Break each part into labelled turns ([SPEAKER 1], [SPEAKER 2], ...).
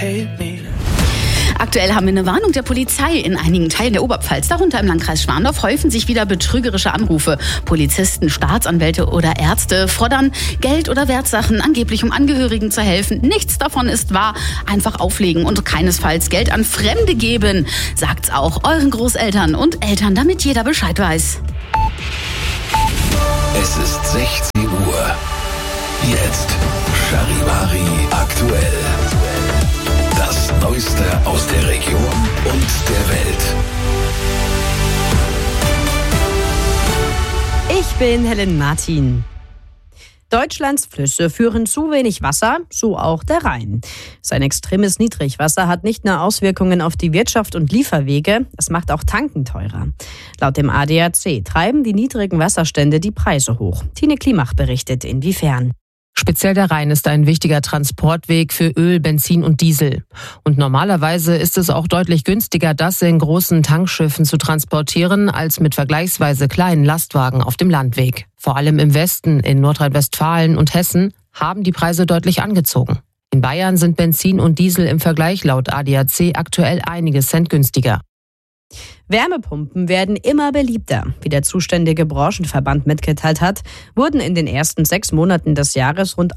[SPEAKER 1] Aktuell haben wir eine Warnung der Polizei in einigen Teilen der Oberpfalz. Darunter im Landkreis Schwandorf häufen sich wieder betrügerische Anrufe. Polizisten, Staatsanwälte oder Ärzte fordern Geld oder Wertsachen, angeblich um Angehörigen zu helfen. Nichts davon ist wahr. Einfach auflegen und keinesfalls Geld an Fremde geben. Sagt's auch euren Großeltern und Eltern, damit jeder Bescheid weiß.
[SPEAKER 2] Es ist 16 Uhr. Jetzt Charivari aktuell. Das Neueste aus der Region und der Welt.
[SPEAKER 3] Ich bin Helen Martin. Deutschlands Flüsse führen zu wenig Wasser, so auch der Rhein. Sein extremes Niedrigwasser hat nicht nur Auswirkungen auf die Wirtschaft und Lieferwege, es macht auch Tanken teurer. Laut dem ADAC treiben die niedrigen Wasserstände die Preise hoch. Tine Klimach berichtet, inwiefern.
[SPEAKER 4] Speziell der Rhein ist ein wichtiger Transportweg für Öl, Benzin und Diesel. Und normalerweise ist es auch deutlich günstiger, das in großen Tankschiffen zu transportieren, als mit vergleichsweise kleinen Lastwagen auf dem Landweg. Vor allem im Westen, in Nordrhein-Westfalen und Hessen, haben die Preise deutlich angezogen. In Bayern sind Benzin und Diesel im Vergleich laut ADAC aktuell einige Cent günstiger.
[SPEAKER 3] Wärmepumpen werden immer beliebter. Wie der zuständige Branchenverband mitgeteilt hat, wurden in den ersten 6 Monaten des Jahres rund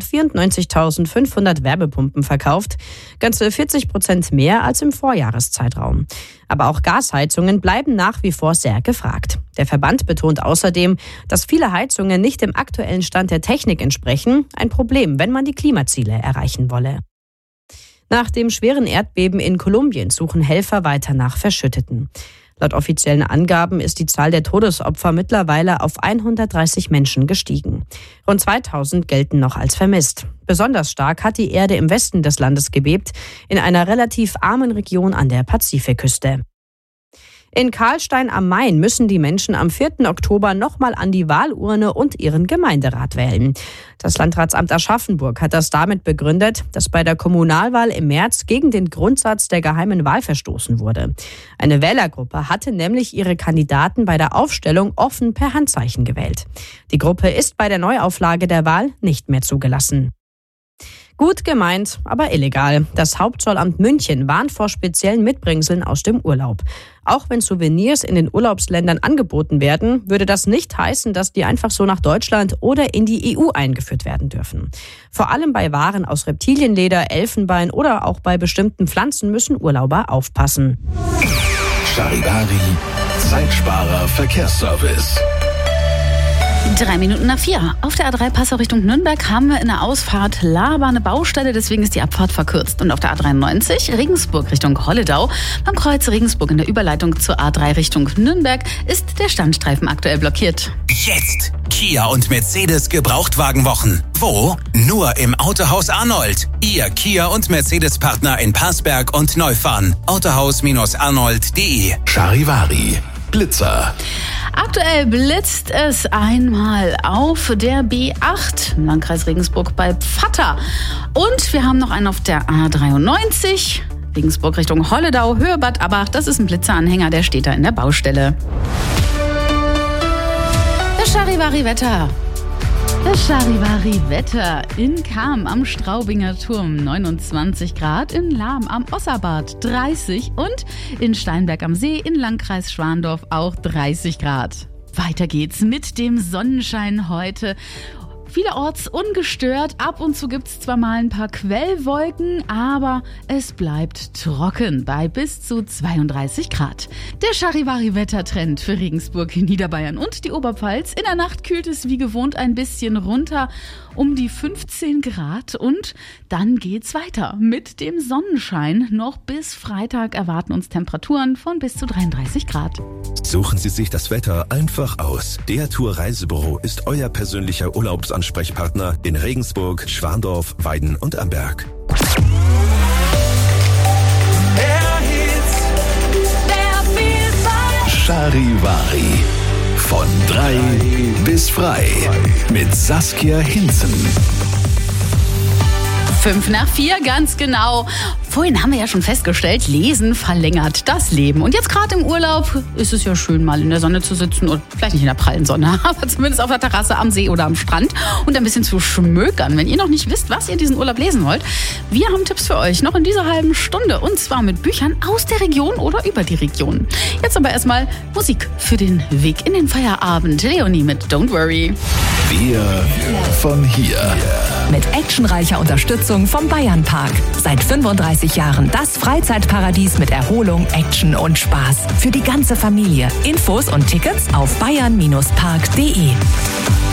[SPEAKER 3] 194.500 Wärmepumpen verkauft, ganze 40% mehr als im Vorjahreszeitraum. Aber auch Gasheizungen bleiben nach wie vor sehr gefragt. Der Verband betont außerdem, dass viele Heizungen nicht dem aktuellen Stand der Technik entsprechen, ein Problem, wenn man die Klimaziele erreichen wolle. Nach dem schweren Erdbeben in Kolumbien suchen Helfer weiter nach Verschütteten. Laut offiziellen Angaben ist die Zahl der Todesopfer mittlerweile auf 130 Menschen gestiegen. Rund 2000 gelten noch als vermisst. Besonders stark hat die Erde im Westen des Landes gebebt, in einer relativ armen Region an der Pazifikküste. In Karlstein am Main müssen die Menschen am 4. Oktober nochmal an die Wahlurne und ihren Gemeinderat wählen. Das Landratsamt Aschaffenburg hat das damit begründet, dass bei der Kommunalwahl im März gegen den Grundsatz der geheimen Wahl verstoßen wurde. Eine Wählergruppe hatte nämlich ihre Kandidaten bei der Aufstellung offen per Handzeichen gewählt. Die Gruppe ist bei der Neuauflage der Wahl nicht mehr zugelassen. Gut gemeint, aber illegal. Das Hauptzollamt München warnt vor speziellen Mitbringseln aus dem Urlaub. Auch wenn Souvenirs in den Urlaubsländern angeboten werden, würde das nicht heißen, dass die einfach so nach Deutschland oder in die EU eingeführt werden dürfen. Vor allem bei Waren aus Reptilienleder, Elfenbein oder auch bei bestimmten Pflanzen müssen Urlauber aufpassen.
[SPEAKER 2] Charivari, Zeitsparer Verkehrsservice.
[SPEAKER 1] 4:03. Auf der A3 Passau Richtung Nürnberg haben wir in der Ausfahrt Laber eine Baustelle, deswegen ist die Abfahrt verkürzt. Und auf der A93 Regensburg Richtung Holledau, beim Kreuz Regensburg in der Überleitung zur A3 Richtung Nürnberg, ist der Standstreifen aktuell blockiert.
[SPEAKER 5] Jetzt Kia und Mercedes Gebrauchtwagenwochen. Wo? Nur im Autohaus Arnold. Ihr Kia und Mercedes Partner in Parsberg und Neufahren. Autohaus-arnold.de.
[SPEAKER 2] Charivari, Blitzer.
[SPEAKER 1] Aktuell blitzt es einmal auf der B8 im Landkreis Regensburg bei Pfatter. Und wir haben noch einen auf der A93, Regensburg Richtung Holledau, Höhe Bad Abbach. Das ist ein Blitzeranhänger, der steht da in der Baustelle. Das Charivari-Wetter. Das Charivari-Wetter in Cham am Straubinger Turm 29 Grad, in Lahm am Osserbad 30 und in Steinberg am See in Landkreis Schwandorf auch 30 Grad. Weiter geht's mit dem Sonnenschein heute. Vielerorts ungestört. Ab und zu gibt's zwar mal ein paar Quellwolken, aber es bleibt trocken bei bis zu 32 Grad. Der Charivari-Wettertrend für Regensburg, Niederbayern und die Oberpfalz. In der Nacht kühlt es wie gewohnt ein bisschen runter, um die 15 Grad. Und dann geht's weiter mit dem Sonnenschein. Noch bis Freitag erwarten uns Temperaturen von bis zu 33 Grad.
[SPEAKER 2] Suchen Sie sich das Wetter einfach aus. Der Tour-Reisebüro ist euer persönlicher Urlaubsansprechpartner in Regensburg, Schwandorf, Weiden und Amberg. Charivari. Von 3 bis frei. Mit Saskia Hinzen.
[SPEAKER 1] 5:05, ganz genau. Vorhin haben wir ja schon festgestellt, Lesen verlängert das Leben. Und jetzt gerade im Urlaub ist es ja schön, mal in der Sonne zu sitzen. Oder vielleicht nicht in der prallen Sonne, aber zumindest auf der Terrasse am See oder am Strand und ein bisschen zu schmökern. Wenn ihr noch nicht wisst, was ihr diesen Urlaub lesen wollt, wir haben Tipps für euch noch in dieser halben Stunde. Und zwar mit Büchern aus der Region oder über die Region. Jetzt aber erstmal Musik für den Weg in den Feierabend. Leonie mit Don't Worry.
[SPEAKER 2] Wir von hier.
[SPEAKER 6] Mit actionreicher Unterstützung vom Bayernpark. Seit 35 Jahren das Freizeitparadies mit Erholung, Action und Spaß. Für die ganze Familie. Infos und Tickets auf bayern-park.de.